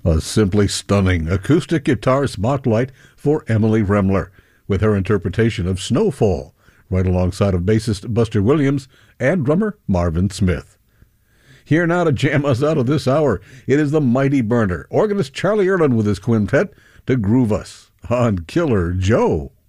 A simply stunning acoustic guitar spotlight for Emily Remler, with her interpretation of Snowfall, right alongside of bassist Buster Williams and drummer Marvin Smith. Here now to jam us out of this hour, it is the mighty burner, organist Charlie Erlin with his quintet, to groove us on Killer Joe.